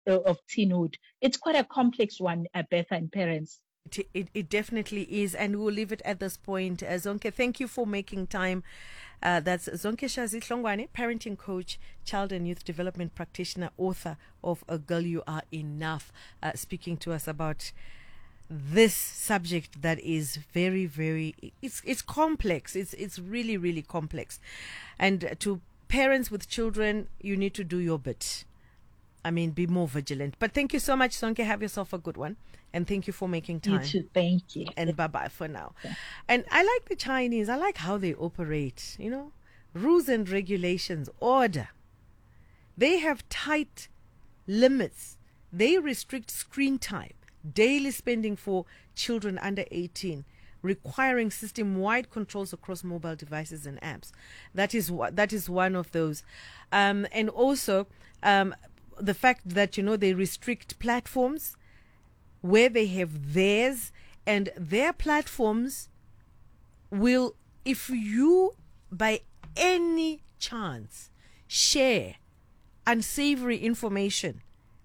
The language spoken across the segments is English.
of teenhood. It's quite a complex one, Bertha, and parents. It definitely is, and we'll leave it at this point. Zonke, thank you for making time. That's Zonke Shazi-Hlongwane, parenting coach, child and youth development practitioner, author of A Girl You Are Enough, speaking to us about this subject that is very, very, it's complex. It's really, really complex. And to parents with children, you need to do your bit. I mean, be more vigilant. But thank you so much, Sonke. Have yourself a good one. And thank you for making time. You too. Thank you. And bye-bye for now. Yeah. And I like the Chinese. I like how they operate, rules and regulations, order. They have tight limits. They restrict screen time, daily spending for children under 18, requiring system-wide controls across mobile devices and apps. That is one of those. And also, the fact that, they restrict platforms where they have theirs, and their platforms will, if you by any chance share unsavory information,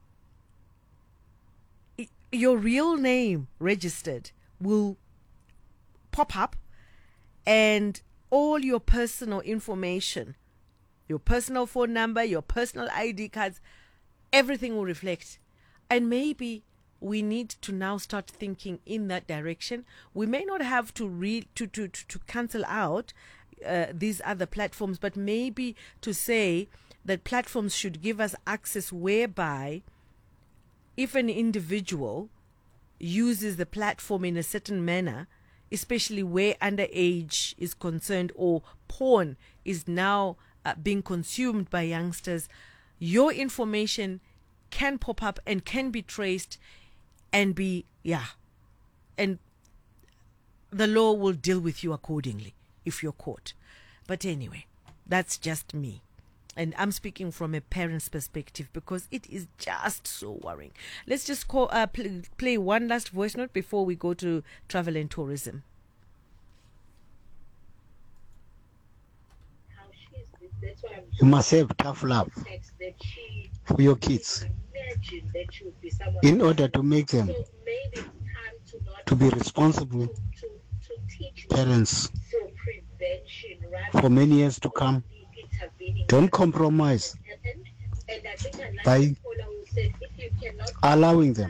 your real name registered will pop up, and all your personal information, your personal phone number, your personal ID cards, everything will reflect. And maybe we need to now start thinking in that direction. We may not have to to cancel out these other platforms, but maybe to say that platforms should give us access whereby if an individual uses the platform in a certain manner, especially where underage is concerned or porn is now being consumed by youngsters, your information can pop up and can be traced and and the law will deal with you accordingly if you're caught. But anyway, that's just me. And I'm speaking from a parent's perspective because it is just so worrying. Let's just play one last voice note before we go to travel and tourism. You must have tough love for your kids in order to make them to be responsible parents for many years to come. Don't compromise by allowing them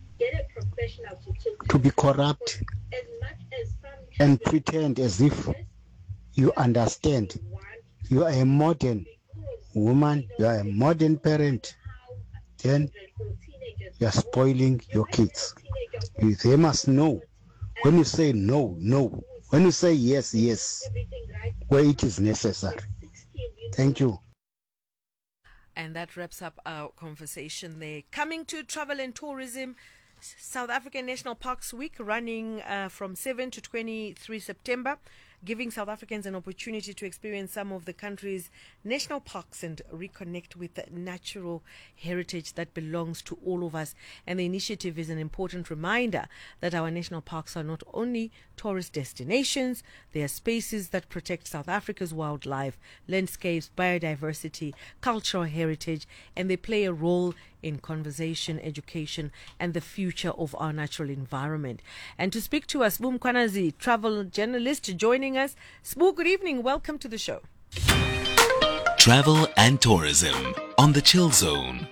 to be corrupt and pretend as if you understand. You are a modern woman, you are a modern parent, then you are spoiling your kids. They must know when you say no, no. When you say yes, yes, where it is necessary. Thank you. And that wraps up our conversation there. Coming to travel and tourism, South African National Parks Week running from 7 to 23 September, giving South Africans an opportunity to experience some of the country's national parks and reconnect with the natural heritage that belongs to all of us. And the initiative is an important reminder that our national parks are not only tourist destinations, they are spaces that protect South Africa's wildlife, landscapes, biodiversity, cultural heritage, and they play a role in conservation, education, and the future of our natural environment. And to speak to us, Sbu Mkhwanazi, travel journalist, joining us. Sbu, good evening. Welcome to the show. Travel and tourism on the Chill Zone.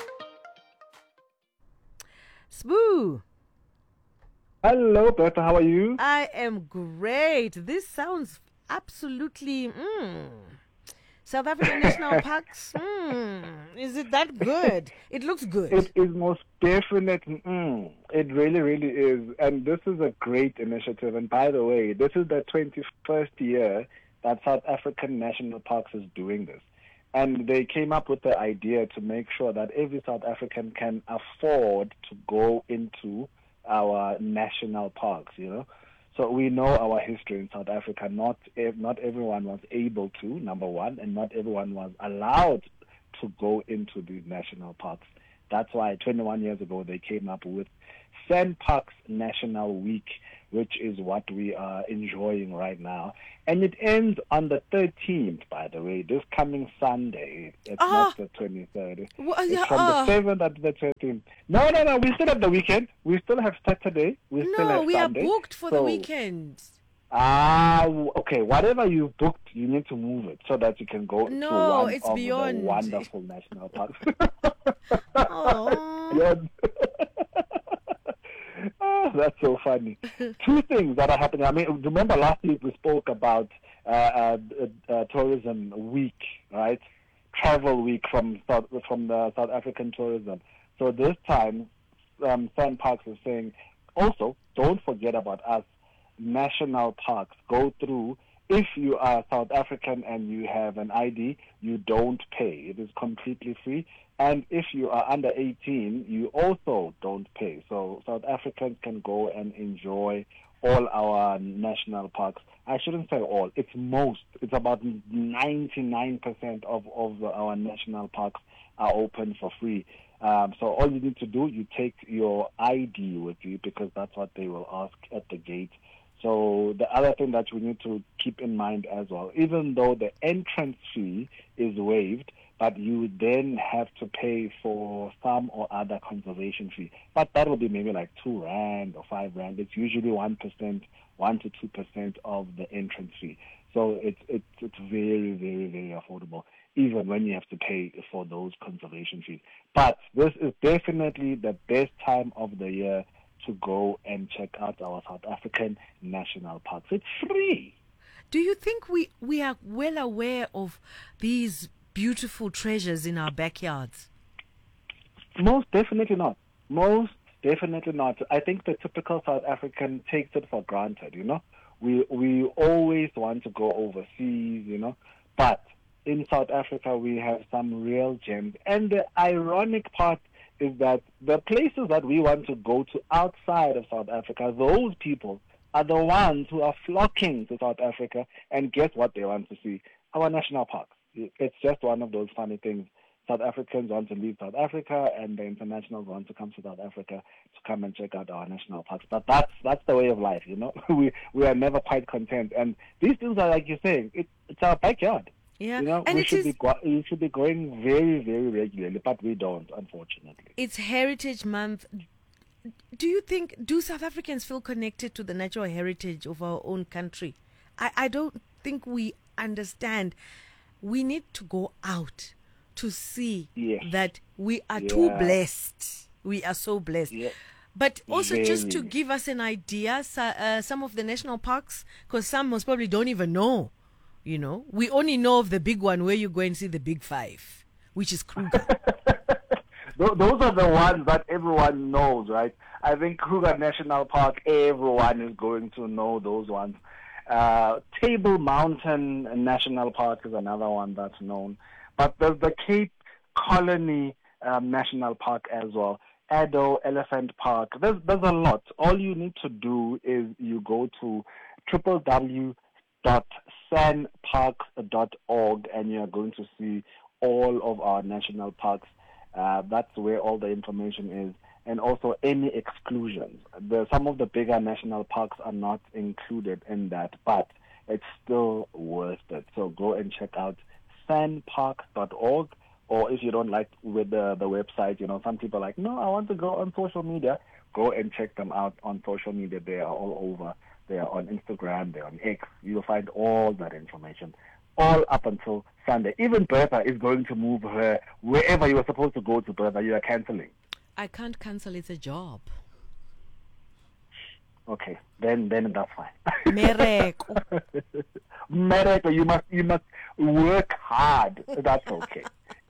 Sbu. Hello, Bertha. How are you? I am great. This sounds absolutely... South African National Parks, is it that good? It looks good. It is most definitely, it really, really is. And this is a great initiative. And by the way, this is the 21st year that South African National Parks is doing this. And they came up with the idea to make sure that every South African can afford to go into our national parks, So we know our history in South Africa. Not everyone was able to, number one, and not everyone was allowed to go into the national parks. That's why 21 years ago they came up with Sandparks National Week, which is what we are enjoying right now. And it ends on the 13th, by the way, this coming Sunday. It's not the 23rd. It's from the 7th up to the 13th. No. We still have the weekend. We still have Saturday. We still have we Sunday. are booked for the weekend. Okay. Whatever you booked, you need to move it so that you can go to one it's of beyond. the wonderful national parks. Oh. Beyond. Oh, that's so funny. Two things that are happening. I mean, remember last week we spoke about tourism week, right? Travel week from the South African tourism. So this time, Sandparks is saying, also, don't forget about us. National parks go through. If you are South African and you have an ID, you don't pay. It is completely free. And if you are under 18, you also don't pay. So South Africans can go and enjoy all our national parks. I shouldn't say all. It's most. It's about 99% of our national parks are open for free. So all you need to do, you take your ID with you because that's what they will ask at the gate. So the other thing that we need to keep in mind as well, even though the entrance fee is waived, but you then have to pay for some or other conservation fee. But that will be maybe like R2 or R5. It's usually 1%, 1 to 2% of the entrance fee. So it's very, very, very affordable, even when you have to pay for those conservation fees. But this is definitely the best time of the year to go and check out our South African national parks. It's free. Do you think we are well aware of these beautiful treasures in our backyards? Most definitely not. Most definitely not. I think the typical South African takes it for granted, you know. We always want to go overseas, you know. But in South Africa, we have some real gems. And the ironic part is that the places that we want to go to outside of South Africa, those people are the ones who are flocking to South Africa, and guess what they want to see? Our national parks. It's just one of those funny things. South Africans want to leave South Africa, and the internationals want to come to South Africa to come and check out our national parks. But that's the way of life, you know. we are never quite content. And these things are, like you're saying, it's our backyard. Yeah, you know, and we should be going very, very regularly, but we don't, unfortunately. It's Heritage Month. Do South Africans feel connected to the natural heritage of our own country? I don't think we understand. We need to go out to see that we are too blessed. We are so blessed. Yeah. But also just to give us an idea, some of the national parks, because some most probably don't even know. You know, we only know of the big one where you go and see the big five, which is Kruger. Those are the ones that everyone knows, right? I think Kruger National Park, everyone is going to know those ones. Table Mountain National Park is another one that's known. But there's the Cape Colony National Park as well. Addo Elephant Park. There's a lot. All you need to do is you go to www.sanparks.org and you're going to see all of our national parks. That's where all the information is. And also any exclusions. Some of the bigger national parks are not included in that, but it's still worth it. So go and check out sanparks.org, or if you don't like with the website, you know, some people are like, no, I want to go on social media. Go and check them out on social media. They are all over. They are on Instagram. They're on X. You'll find all that information all up until Sunday. Even Bertha is going to move her wherever you were supposed to go to, Bertha. You are cancelling. I can't cancel. It's a job. Okay, then that's fine. Mereko. Mereko, you must work hard. That's okay.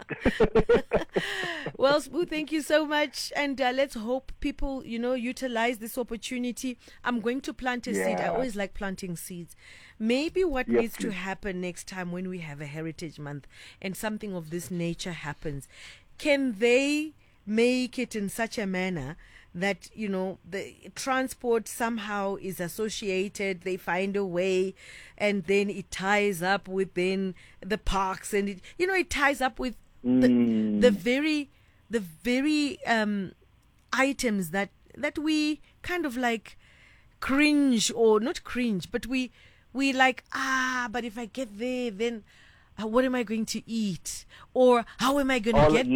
Well, Spoo, thank you so much, and let's hope people, utilize this opportunity. I'm going to plant a seed. I always like planting seeds. Maybe what needs to happen next time when we have a Heritage Month and something of this nature happens, can they make it in such a manner that, the transport somehow is associated, they find a way, and then it ties up within the parks, and it ties up with the very the very items that we kind of like cringe, or not cringe, but we like, but if I get there, then what am I going to eat? Or how am I going to get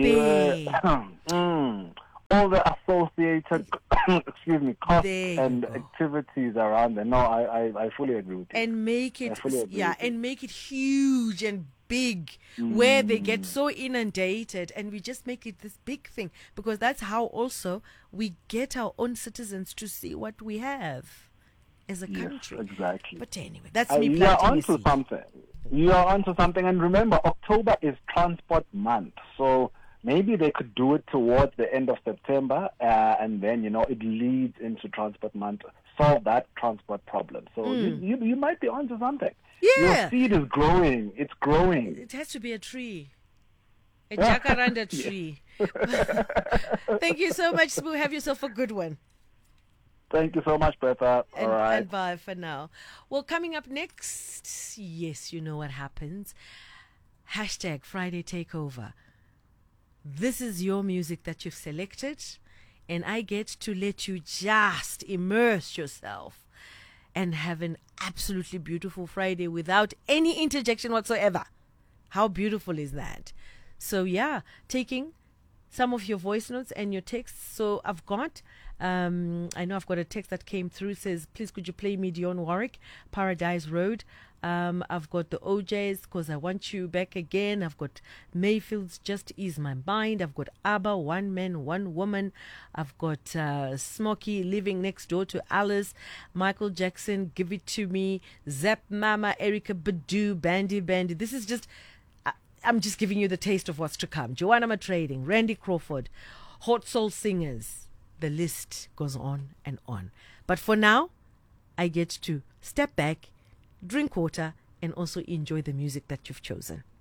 there? All the associated, costs and activities around there. No, I fully agree with you. And make it, and make it huge and big, where they get so inundated, and we just make it this big thing, because that's how also we get our own citizens to see what we have as a country. Yes, exactly. But anyway, that's me planting You are onto a seed. something. You are onto something. And remember, October is Transport Month. So maybe they could do it towards the end of September, and then, it leads into Transport Month, solve that transport problem. So you might be onto something. Yeah. Your seed is growing. It's growing. It has to be a tree. A jacaranda tree. Thank you so much, Sbu. Have yourself a good one. Thank you so much, Bertha. All right. And bye for now. Well, coming up next, yes, you know what happens. Hashtag Friday Takeover. This is your music that you've selected, and I get to let you just immerse yourself and have an absolutely beautiful Friday without any interjection whatsoever. How beautiful is that? So yeah, taking some of your voice notes and your texts. So I've got, I know I've got a text that came through, says, please could you play me Dionne Warwick, Paradise Road. I've got the OJs, Cause I Want You Back Again. I've got Mayfield's Just Ease My Mind. I've got ABBA, One Man, One Woman. I've got Smokey, Living Next Door to Alice. Michael Jackson, Give It To Me. Zap Mama, Erica Badu, Bandy Bandy. This is just, I'm just giving you the taste of what's to come. Joanna Matrading, Randy Crawford, Hot Soul Singers. The list goes on and on. But for now, I get to step back, drink water, and also enjoy the music that you've chosen.